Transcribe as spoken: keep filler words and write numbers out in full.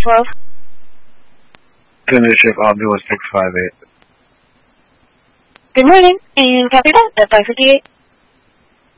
twelve. Initiative Omnibus six five eight. Good morning, and copy that, at five fifty-eight.